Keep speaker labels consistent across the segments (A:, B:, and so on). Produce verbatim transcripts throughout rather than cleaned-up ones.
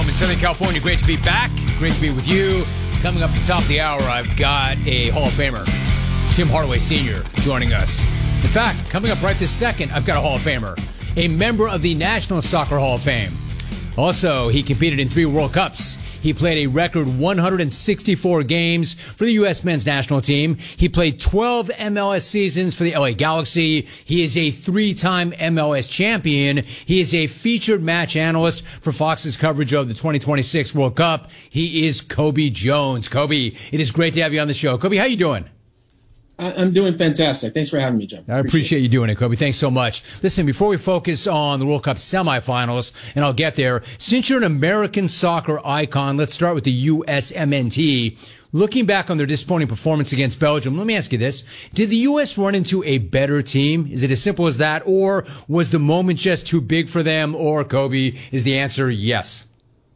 A: home in Southern California. Great to be back. Great to be with you. Coming up at the top of the hour, I've got a Hall of Famer, Tim Hardaway Senior, joining us. In fact, coming up right this second, I've got a Hall of Famer, a member of the National Soccer Hall of Fame. Also, he competed in three World Cups. He played a record one hundred sixty-four games for the U S men's national team. He played twelve M L S seasons for the L A Galaxy. He is a three-time M L S champion. He is a featured match analyst for Fox's coverage of the twenty twenty-six World Cup. He is Cobi Jones. Cobi, it is great to have you on the show. Cobi, how you doing?
B: I'm doing fantastic. Thanks for having me, Jim.
A: I appreciate, appreciate you doing it, Cobi. Thanks so much. Listen, before we focus on the World Cup semifinals, and I'll get there, since you're an American soccer icon, let's start with the U S M N T. Looking back on their disappointing performance against Belgium, let me ask you this. Did the U S run into a better team? Is it as simple as that? Or was the moment just too big for them? Or, Cobi, is the answer yes?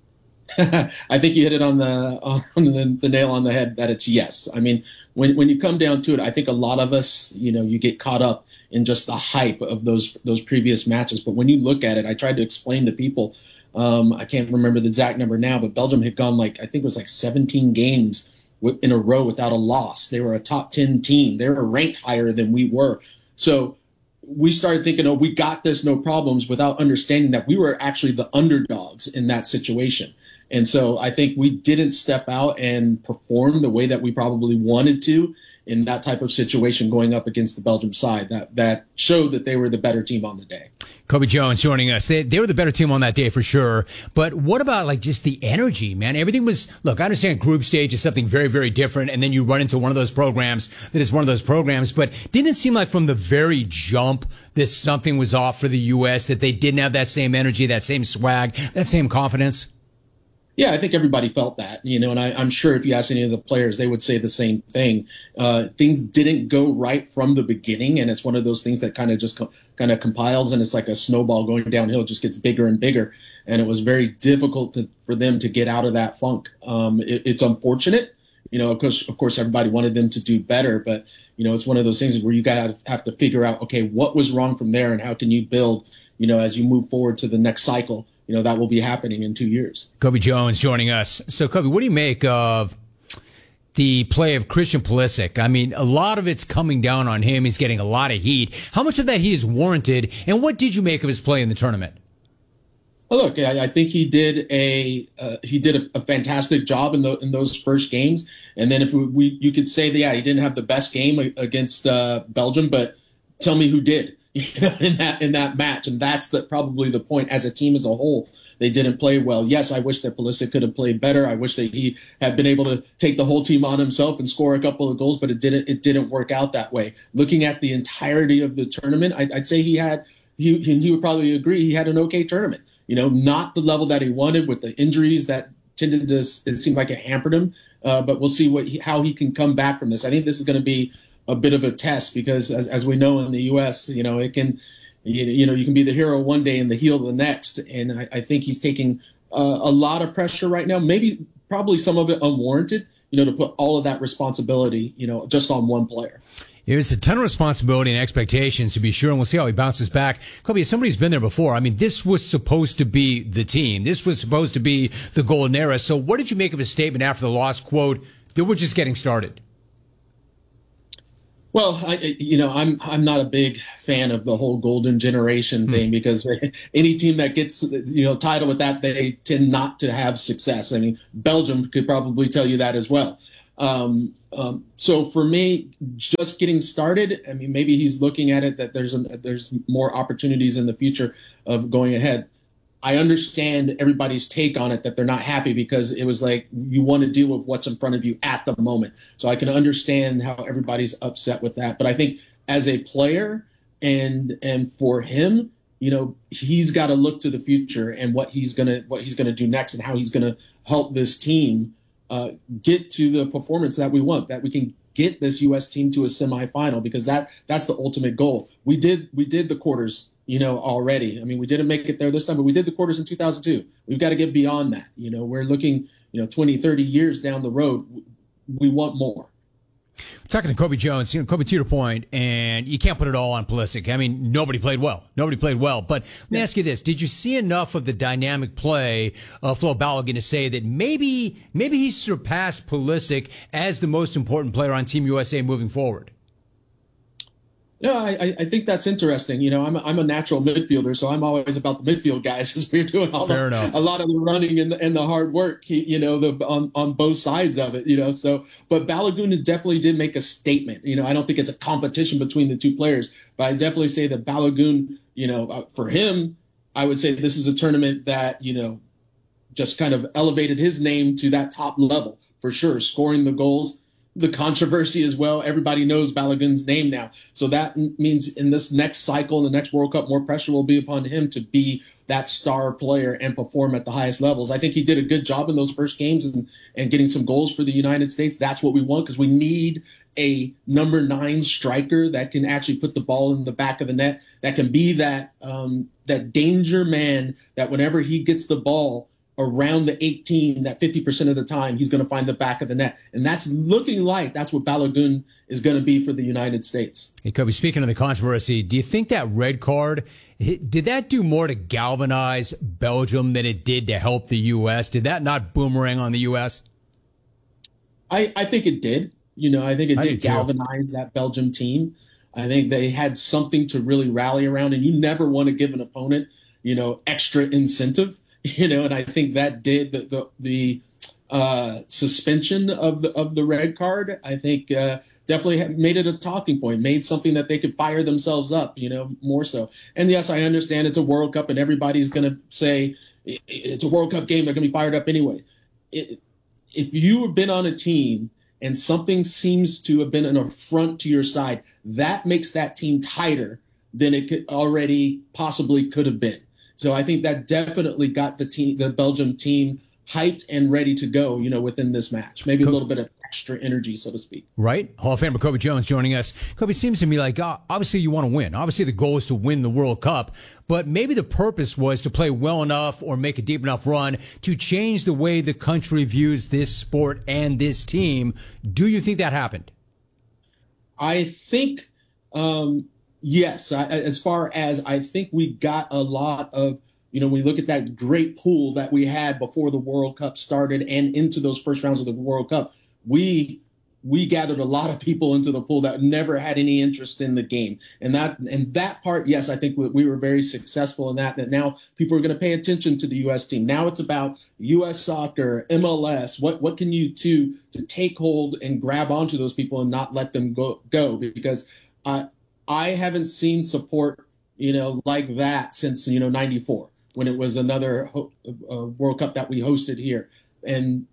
B: I think you hit it on the on the, the nail on the head that it's yes. I mean, when when you come down to it, I think a lot of us, you know, you get caught up in just the hype of those those previous matches. But when you look at it, I tried to explain to people. Um, I can't remember the exact number now, but Belgium had gone like I think it was like seventeen games in a row without a loss. They were a top ten team. They were ranked higher than we were. So we started thinking, oh, we got this, no problems, without understanding that we were actually the underdogs in that situation. And so I think we didn't step out and perform the way that we probably wanted to in that type of situation going up against the Belgium side. That that showed that they were the better team on the day.
A: Cobi Jones joining us. They, they were the better team on that day for sure. But what about like just the energy, man? Everything was, look, I understand group stage is something very, very different. And then you run into one of those programs that is one of those programs. But didn't it seem like from the very jump that something was off for the U S, that they didn't have that same energy, that same swag, that same confidence?
B: Yeah, I think everybody felt that, you know, and I, I'm sure if you ask any of the players, they would say the same thing. Uh, things didn't go right from the beginning, and it's one of those things that kind of just co- kind of compiles, and it's like a snowball going downhill. It just gets bigger and bigger, and it was very difficult to, for them to get out of that funk. Um, it, it's unfortunate, you know, of course, of course, everybody wanted them to do better, but, you know, it's one of those things where you got to have to figure out, okay, what was wrong from there, and how can you build, you know, as you move forward to the next cycle. You know, that will be happening in two years.
A: Cobi Jones joining us. So, Cobi, what do you make of the play of Christian Pulisic? I mean, a lot of it's coming down on him. He's getting a lot of heat. How much of that heat is warranted? And what did you make of his play in the tournament?
B: Well, look, I, I think he did a uh, he did a, a fantastic job in the in those first games. And then if we, we you could say that yeah, he didn't have the best game against uh, Belgium, but tell me who did. You know, in that in that match, and that's the, probably the point. As a team as a whole, they didn't play well. Yes, I wish that Pulisic could have played better. I wish that he had been able to take the whole team on himself and score a couple of goals, but it didn't. It didn't work out that way. Looking at the entirety of the tournament, I, I'd say he had. He he would probably agree. He had an okay tournament. You know, not the level that he wanted with the injuries that tended to. It seemed like it hampered him. Uh, but we'll see what he, how he can come back from this. I think this is going to be a bit of a test because, as, as we know in the U S, you know, it can, you, you know, you can be the hero one day and the heel the next. And I, I think he's taking uh, a lot of pressure right now, maybe probably some of it unwarranted, you know, to put all of that responsibility, you know, just on one player.
A: There's a ton of responsibility and expectations to be sure, and we'll see how he bounces back. Cobi, as somebody who's been there before, I mean, this was supposed to be the team. This was supposed to be the golden era. So what did you make of his statement after the loss, quote, that we're just getting started?
B: Well, I, you know, I'm I'm not a big fan of the whole golden generation thing mm. because any team that gets, you know, title with that, they tend not to have success. I mean, Belgium could probably tell you that as well. Um, um, so for me, just getting started, I mean, maybe he's looking at it that there's a, there's more opportunities in the future of going ahead. I understand everybody's take on it, that they're not happy because it was like you want to deal with what's in front of you at the moment. So I can understand how everybody's upset with that. But I think as a player and and for him, you know, he's got to look to the future and what he's gonna what he's gonna do next and how he's gonna help this team uh, get to the performance that we want, that we can get this U S team to a semifinal, because that that's the ultimate goal. We did we did the quarters, you know, already. I mean, we didn't make it there this time, but we did the quarters in two thousand two. We've got to get beyond that. You know, we're looking, you know, twenty, thirty years down the road. We want more.
A: Talking to Kobe Jones, you know, Kobe, to your point, and you can't put it all on Pulisic. I mean, nobody played well. Nobody played well. But let me yeah. ask you this. Did you see enough of the dynamic play of Flo Balogun to say that maybe maybe he surpassed Pulisic as the most important player on Team U S A moving forward?
B: No, I, I think that's interesting. You know, I'm a, I'm a natural midfielder, so I'm always about the midfield guys because we're doing all the, a lot of the running and the, and the hard work. You know, the on, on both sides of it. You know, so but Balogun definitely did make a statement. You know, I don't think it's a competition between the two players, but I definitely say that Balogun, you know, for him, I would say this is a tournament that you know just kind of elevated his name to that top level for sure, scoring the goals. The controversy as well. Everybody knows Balogun's name now. So that means in this next cycle, in the next World Cup, more pressure will be upon him to be that star player and perform at the highest levels. I think he did a good job in those first games and, and getting some goals for the United States. That's what we want because we need a number nine striker that can actually put the ball in the back of the net, that can be that um, that danger man that whenever he gets the ball around the eighteen, that fifty percent of the time he's going to find the back of the net. And that's looking like that's what Balogun is going to be for the United States.
A: Hey, Kobe, speaking of the controversy, do you think that red card, did that do more to galvanize Belgium than it did to help the U S? Did that not boomerang on the U S?
B: I, I think it did. You know, I think it
A: I
B: did galvanize that Belgium team. I think they had something to really rally around, and you never want to give an opponent, you know, extra incentive. You know, and I think that did the the, the uh, suspension of the of the red card. I think uh, definitely made it a talking point, made something that they could fire themselves up. You know, more so. And yes, I understand it's a World Cup, and everybody's going to say it's a World Cup game. They're going to be fired up anyway. It, if you have been on a team and something seems to have been an affront to your side, that makes that team tighter than it could already possibly could have been. So I think that definitely got the team, the Belgium team, hyped and ready to go, you know, within this match. Maybe a little bit of extra energy, so to speak.
A: Right. Hall of Famer Kobe Jones joining us. Kobe, it seems to me like uh, obviously you want to win. Obviously the goal is to win the World Cup, but maybe the purpose was to play well enough or make a deep enough run to change the way the country views this sport and this team. Do you think that happened?
B: I think um, yes. I, as far as I think we got a lot of, you know, when we look at that great pool that we had before the World Cup started and into those first rounds of the World Cup, we we gathered a lot of people into the pool that never had any interest in the game. And that and that part, yes, I think we, we were very successful in that, that now people are going to pay attention to the U S team. Now it's about U S soccer, M L S. What what can you do to take hold and grab onto those people and not let them go, go? Because uh, I haven't seen support, you know, like that since, you know, ninety-four, when it was another ho- uh, World Cup that we hosted here. And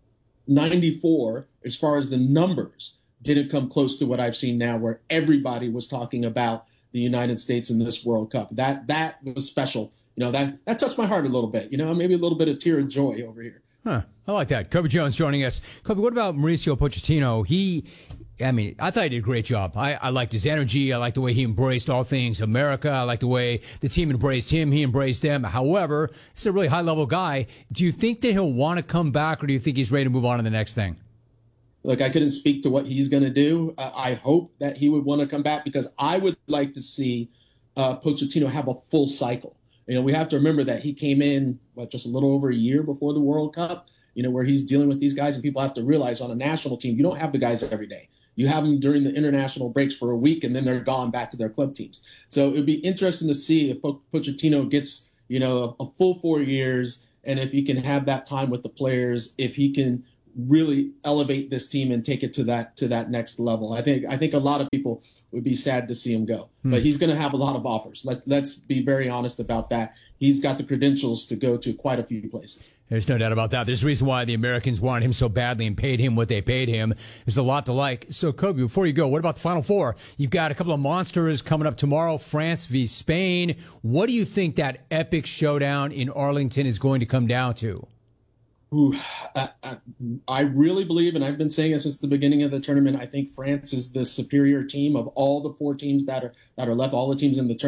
B: ninety-four, as far as the numbers, didn't come close to what I've seen now, where everybody was talking about the United States in this World Cup. That that was special. You know, that that touched my heart a little bit. You know, maybe a little bit of tear of joy over here.
A: Huh. I like that. Kobe Jones joining us. Kobe, what about Mauricio Pochettino? He, I mean, I thought he did a great job. I, I liked his energy. I liked the way he embraced all things America. I liked the way the team embraced him. He embraced them. However, he's a really high-level guy. Do you think that he'll want to come back, or do you think he's ready to move on to the next thing?
B: Look, I couldn't speak to what he's going to do. Uh, I hope that he would want to come back, because I would like to see uh, Pochettino have a full cycle. You know, we have to remember that he came in, what, just a little over a year before the World Cup, you know, where he's dealing with these guys. And people have to realize on a national team, you don't have the guys every day. You have them during the international breaks for a week, and then they're gone back to their club teams. So it would be interesting to see if po- Pochettino gets, you know, a, a full four years, and if he can have that time with the players, if he can really elevate this team and take it to that to that next level. I think I think a lot of people would be sad to see him go, hmm. but he's going to have a lot of offers. Let, let's be very honest about that. He's got the credentials to go to quite a few places.
A: There's no doubt about that. There's a reason why the Americans wanted him so badly and paid him what they paid him. There's a lot to like. So, Kobe, before you go, what about the Final Four? You've got a couple of monsters coming up tomorrow, France v. Spain. What do you think that epic showdown in Arlington is going to come down to?
B: Ooh, I, I, I really believe, and I've been saying it since the beginning of the tournament, I think France is the superior team of all the four teams that are that are left, all the teams in the tournament.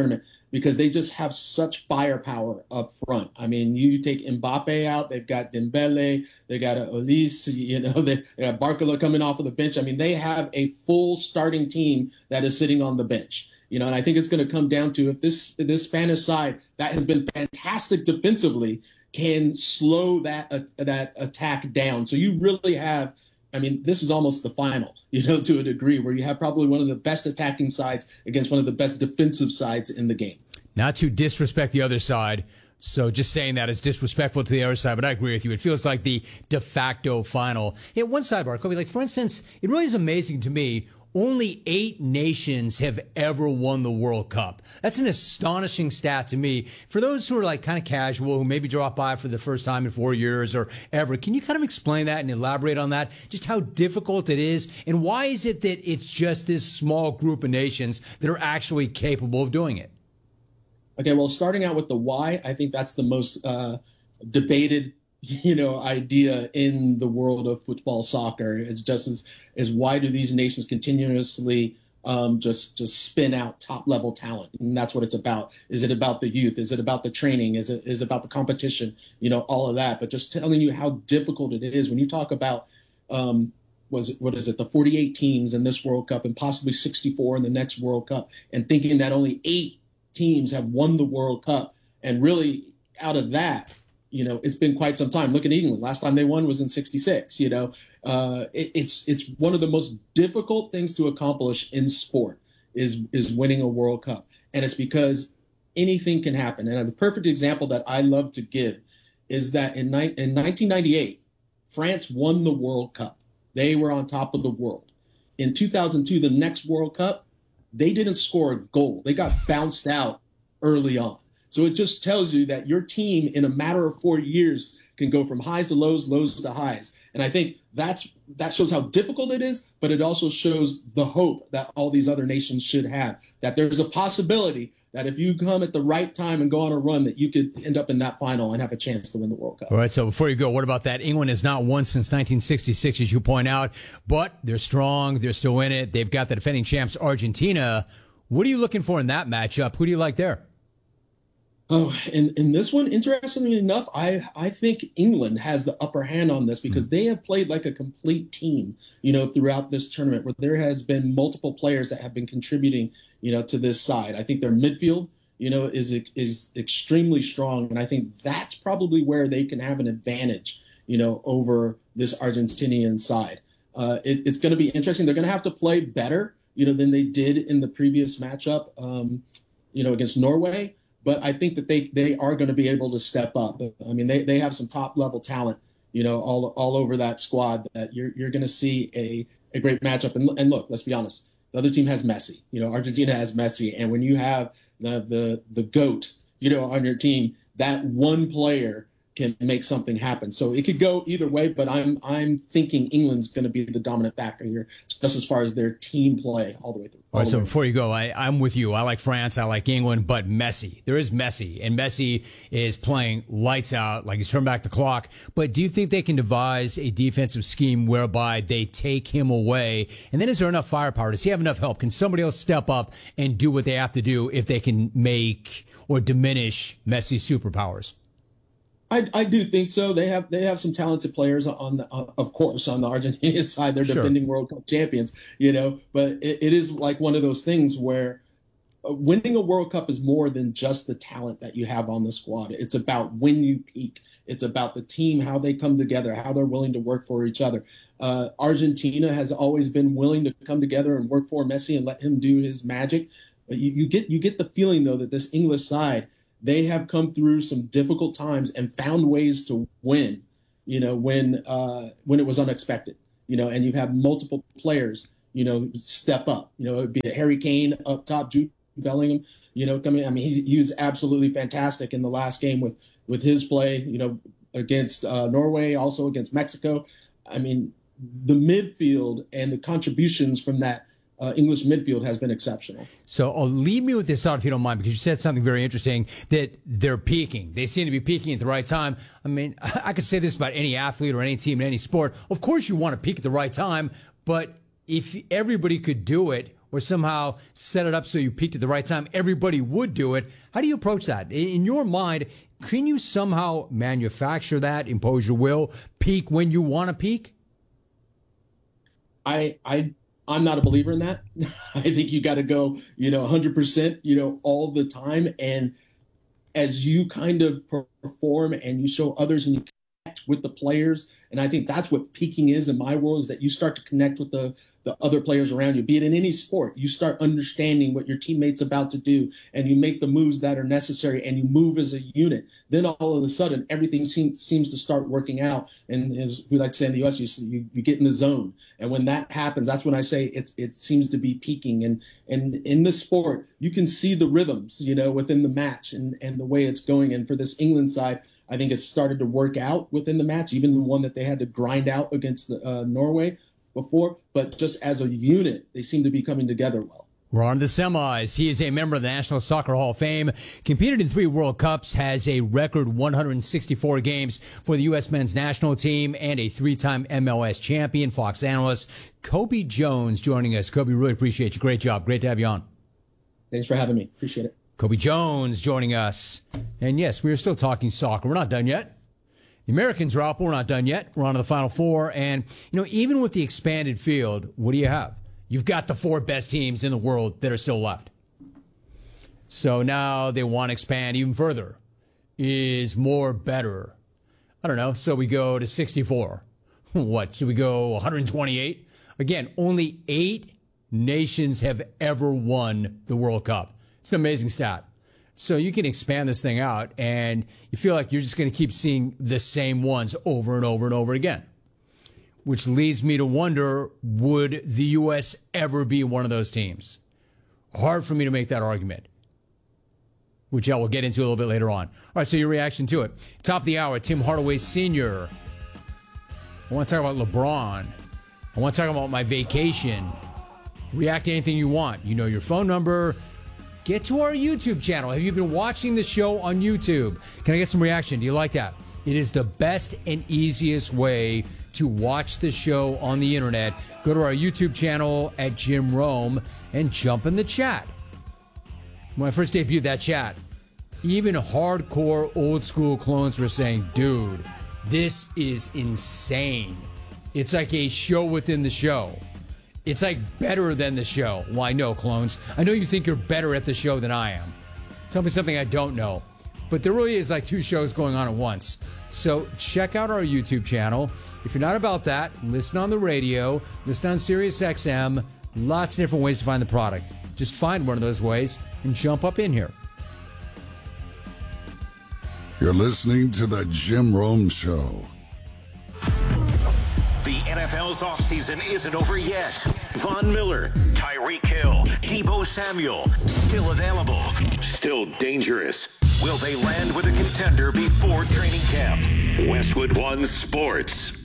B: because they just have such firepower up front. I mean, you take Mbappe out, they've got Dembele, they got Olise, you know, they, they got Barcola coming off of the bench. I mean, they have a full starting team that is sitting on the bench. You know, and I think it's going to come down to if this this Spanish side that has been fantastic defensively can slow that uh, that attack down. So you really have, I mean, this is almost the final, you know, to a degree, where you have probably one of the best attacking sides against one of the best defensive sides in the game.
A: Not to disrespect the other side, so just saying that is disrespectful to the other side, but I agree with you. It feels like the de facto final. Yeah, one sidebar, Kobe, like, for instance, it really is amazing to me. Only eight nations have ever won the World Cup. That's an astonishing stat to me. For those who are like kind of casual, who maybe drop by for the first time in four years or ever, can you kind of explain that and elaborate on that? Just how difficult it is, and why is it that it's just this small group of nations that are actually capable of doing it?
B: Okay, well, starting out with the why, I think that's the most uh, debated you know, idea in the world of football soccer. It's just as, as why do these nations continuously um, just just spin out top level talent? And that's what it's about. Is it about the youth? Is it about the training? Is it is it about the competition? You know, all of that. But just telling you how difficult it is when you talk about um, was it, what is it, the forty-eight teams in this World Cup and possibly sixty-four in the next World Cup, and thinking that only eight teams have won the World Cup, and really out of that, you know, it's been quite some time. Look at England. Last time they won was in sixty-six. You know, uh, it, it's it's one of the most difficult things to accomplish in sport is is winning a World Cup, and it's because anything can happen. And the perfect example that I love to give is that in, ni- in nineteen ninety-eight, France won the World Cup. They were on top of the world. In two thousand two, the next World Cup, they didn't score a goal. They got bounced out early on. So it just tells you that your team in a matter of four years can go from highs to lows, lows to highs. And I think that's that shows how difficult it is, but it also shows the hope that all these other nations should have, that there's a possibility that if you come at the right time and go on a run, that you could end up in that final and have a chance to win the World Cup.
A: All right, so before you go, what about that? England has not won since nineteen sixty-six, as you point out, but they're strong. They're still in it. They've got the defending champs, Argentina. What are you looking for in that matchup? Who do you like there?
B: Oh, in, in this one, interestingly enough, I, I think England has the upper hand on this because they have played like a complete team, you know, throughout this tournament, where there has been multiple players that have been contributing, you know, to this side. I think their midfield, you know, is is extremely strong, and I think that's probably where they can have an advantage, you know, over this Argentinian side. Uh, it, it's going to be interesting. They're going to have to play better, you know, than they did in the previous matchup, um, you know, against Norway. But I think that they, they are going to be able to step up. I mean, they, they have some top level talent, you know, all all over that squad that you're you're going to see a, a great matchup. And and look, let's be honest, the other team has Messi. You know, Argentina has Messi, and when you have the the the GOAT, you know, on your team, that one player can make something happen. So it could go either way, but I'm I'm thinking England's going to be the dominant factor here, just as far as their team play all the way through.
A: All right, so before you go, I, I'm with you. I like France, I like England, but Messi. There is Messi, and Messi is playing lights out, like he's turned back the clock. But do you think they can devise a defensive scheme whereby they take him away? And then is there enough firepower? Does he have enough help? Can somebody else step up and do what they have to do if they can make or diminish Messi's superpowers?
B: I, I do think so. They have they have some talented players on the uh, of course on the Argentinian side. They're
A: Sure.
B: defending World Cup champions, you know. But it, it is like one of those things where uh, winning a World Cup is more than just the talent that you have on the squad. It's about when you peak. It's about the team, how they come together, how they're willing to work for each other. Uh, Argentina has always been willing to come together and work for Messi and let him do his magic. But you, you get you get the feeling though that this English side, they have come through some difficult times and found ways to win, you know, when uh, when it was unexpected, you know, and you have multiple players, you know, step up. You know, it would be Harry Kane up top, Jude Bellingham, you know, coming. I mean, he, he was absolutely fantastic in the last game with, with his play, you know, against uh, Norway, also against Mexico. I mean, the midfield and the contributions from that Uh, English midfield has been exceptional.
A: So oh, leave me with this thought, if you don't mind, because you said something very interesting, that they're peaking. They seem to be peaking at the right time. I mean, I could say this about any athlete or any team in any sport. Of course you want to peak at the right time, but if everybody could do it, or somehow set it up so you peaked at the right time. Everybody would do it. How do you approach that? In your mind, can you somehow manufacture that, impose your will, peak when you want to peak?
B: I, I, I'm not a believer in that. I think you got to go, you know, one hundred percent, you know, all the time. And as you kind of perform and you show others and you connect with the players, and I think that's what peaking is in my world, is that you start to connect with the, the other players around you, be it in any sport. You start understanding what your teammate's about to do, and you make the moves that are necessary, and you move as a unit. Then all of a sudden, everything seems seems to start working out. And as we like to say in the U S, you, you, you get in the zone. And when that happens, that's when I say it's it seems to be peaking. And and in this sport, you can see the rhythms, you know, within the match and, and the way it's going. And for this England side, I think it's started to work out within the match, even the one that they had to grind out against uh, Norway before. But just as a unit, they seem to be coming together well.
A: We're on to the semis. He is a member of the National Soccer Hall of Fame, competed in three World Cups, has a record one hundred sixty-four games for the U S men's national team, and a three-time M L S champion. Fox analyst Cobi Jones joining us. Cobi, really appreciate you. Great job. Great to have you on.
B: Thanks for having me. Appreciate it.
A: Cobi Jones joining us. And yes, we are still talking soccer. We're not done yet. The Americans are up. We're not done yet. We're on to the Final Four. And, you know, even with the expanded field, what do you have? You've got the four best teams in the world that are still left. So now they want to expand even further. Is more better? I don't know. So we go to sixty-four. What? Should we go one hundred twenty-eight? Again, only eight nations have ever won the World Cup. It's an amazing stat. So you can expand this thing out, and you feel like you're just going to keep seeing the same ones over and over and over again. Which leads me to wonder, would the U S ever be one of those teams? Hard for me to make that argument, which I will get into a little bit later on. All right, so your reaction to it. Top of the hour, Tim Hardaway Senior I want to talk about LeBron. I want to talk about my vacation. React to anything you want. You know your phone number. Get to our YouTube channel. Have you been watching the show on YouTube? Can I get some reaction? Do you like that? It is the best and easiest way to watch the show on the internet. Go to our YouTube channel at Jim Rome and jump in the chat. When I first debuted that chat, even hardcore old school clones were saying, dude, this is insane. It's like a show within the show. It's like better than the show. Well, I know, clones. I know you think you're better at the show than I am. Tell me something I don't know. But there really is like two shows going on at once. So check out our YouTube channel. If you're not about that, listen on the radio, listen on Sirius X M. Lots of different ways to find the product. Just find one of those ways and jump up in here.
C: You're listening to The Jim Rome Show.
D: The N F L's offseason isn't over yet. Von Miller, Tyreek Hill, Deebo Samuel, still available, still dangerous. Will they land with a contender before training camp? Westwood One Sports.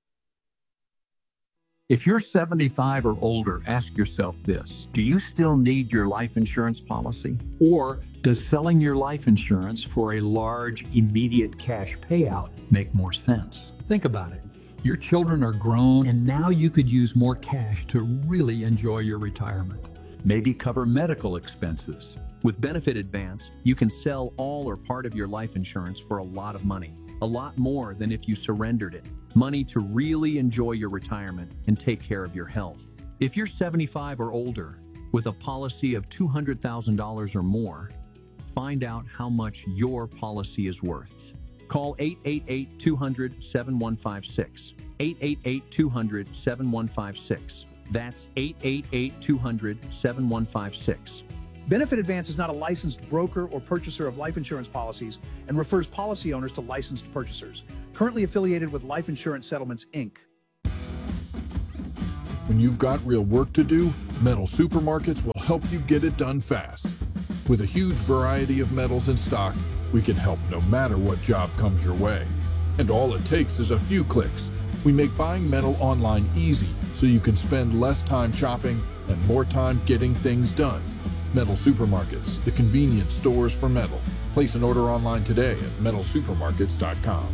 E: If you're seventy-five or older, ask yourself this. Do you still need your life insurance policy? Or does selling your life insurance for a large, immediate cash payout make more sense? Think about it. Your children are grown, and now you could use more cash to really enjoy your retirement. Maybe cover medical expenses. With Benefit Advance, you can sell all or part of your life insurance for a lot of money. A lot more than if you surrendered it. Money to really enjoy your retirement and take care of your health. If you're seventy-five or older with a policy of two hundred thousand dollars or more, find out how much your policy is worth. Call eight eight eight, two hundred, seven one five six. eight eight eight, two hundred, seven one five six. That's eight eight eight, two hundred, seven one five six.
F: Benefit Advance is not a licensed broker or purchaser of life insurance policies and refers policy owners to licensed purchasers. Currently affiliated with Life Insurance Settlements, Incorporated.
G: When you've got real work to do, Metal Supermarkets will help you get it done fast. With a huge variety of metals in stock, we can help no matter what job comes your way. And all it takes is a few clicks. We make buying metal online easy so you can spend less time shopping and more time getting things done. Metal Supermarkets, the convenience stores for metal. Place an order online today at metal supermarkets dot com.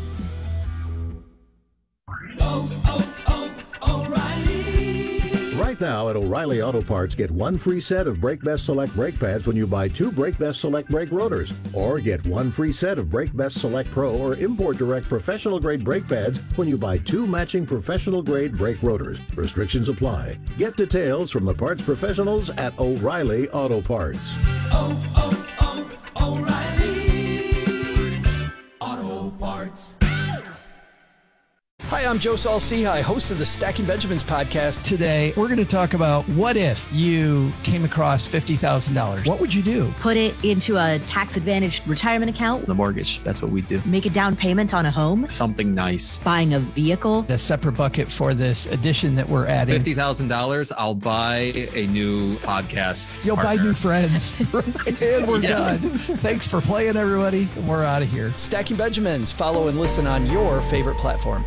H: Oh, oh, oh, O'Reilly. Right now at O'Reilly Auto Parts, get one free set of Brake Best Select brake pads when you buy two Brake Best Select brake rotors. Or get one free set of Brake Best Select Pro or Import Direct professional grade brake pads when you buy two matching professional grade brake rotors. Restrictions apply. Get details from the parts professionals at O'Reilly Auto Parts.
I: Oh, oh, oh, O'Reilly Auto Parts.
J: Hi, I'm Joe Saul-Sehy, host of the Stacking Benjamins podcast.
K: Today, we're going to talk about what if you came across fifty thousand dollars. What would you do?
L: Put it into a tax-advantaged retirement account.
M: The mortgage, that's what we do.
L: Make a down payment on a home.
M: Something nice.
L: Buying a vehicle.
K: A separate bucket for this addition that we're adding.
M: fifty thousand dollars, I'll buy a new podcast
K: You'll
M: partner.
K: buy new friends. And we're yeah. done. Thanks for playing, everybody. And we're out of here.
J: Stacking Benjamins. Follow and listen on your favorite platform.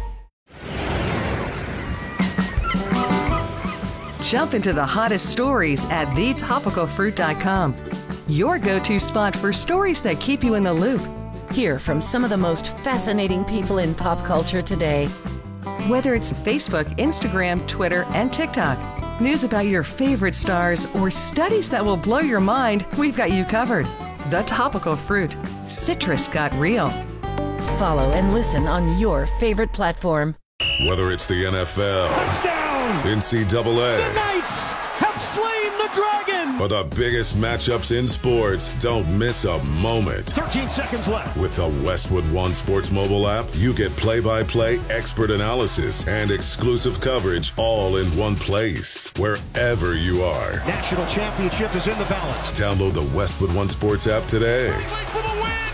N: Jump into the hottest stories at the topical fruit dot com. Your go-to spot for stories that keep you in the loop.
O: Hear from some of the most fascinating people in pop culture today.
N: Whether it's Facebook, Instagram, Twitter, and TikTok, news about your favorite stars, or studies that will blow your mind, we've got you covered. The Topical Fruit. Citrus got real.
O: Follow and listen on your favorite platform.
C: Whether it's the N F L,
P: touchdown,
C: N C double A,
P: the Knights have slain the dragon,
C: or the biggest matchups in sports, don't miss a moment.
P: thirteen seconds left.
C: With the Westwood One Sports mobile app, you get play-by-play, expert analysis, and exclusive coverage all in one place, wherever you are.
P: National championship is in the balance.
C: Download the Westwood One Sports app today.
P: For the win.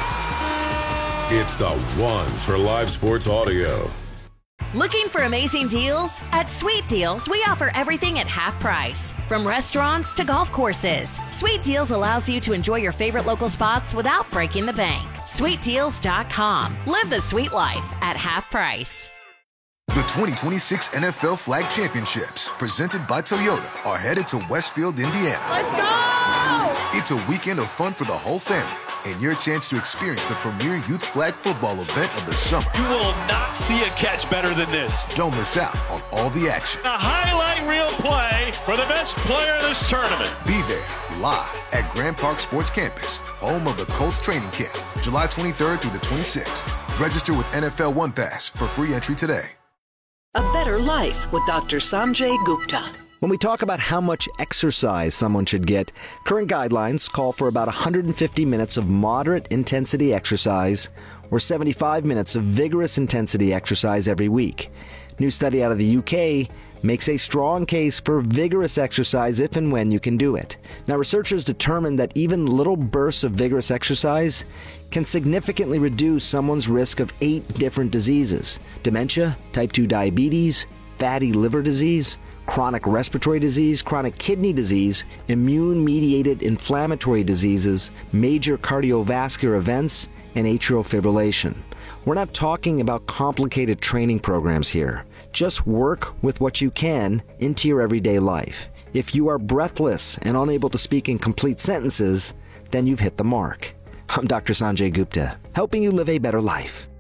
P: Yeah!
C: It's the one for live sports audio.
Q: Looking for amazing deals? At Sweet Deals, we offer everything at half price. From restaurants to golf courses, Sweet Deals allows you to enjoy your favorite local spots without breaking the bank. sweet deals dot com. Live the sweet life at half price.
R: The twenty twenty-six N F L Flag Championships, presented by Toyota, are headed to Westfield, Indiana.
I: Let's go!
R: It's a weekend of fun for the whole family, and your chance to experience the premier youth flag football event of the summer.
S: You will not see a catch better than this.
R: Don't miss out on all the action.
S: A highlight reel play for the best player of this tournament.
R: Be there, live at Grand Park Sports Campus, home of the Colts training camp, July twenty-third through the twenty-sixth. Register with N F L One Pass for free entry today.
T: A better life with Doctor Sanjay Gupta.
U: When we talk about how much exercise someone should get, current guidelines call for about one hundred fifty minutes of moderate intensity exercise or seventy-five minutes of vigorous intensity exercise every week. New study out of the U K makes a strong case for vigorous exercise if and when you can do it. Now, researchers determined that even little bursts of vigorous exercise can significantly reduce someone's risk of eight different diseases: dementia, type two diabetes, fatty liver disease, chronic respiratory disease, chronic kidney disease, immune-mediated inflammatory diseases, major cardiovascular events, and atrial fibrillation. We're not talking about complicated training programs here. Just work with what you can into your everyday life. If you are breathless and unable to speak in complete sentences, then you've hit the mark. I'm Doctor Sanjay Gupta, helping you live a better life.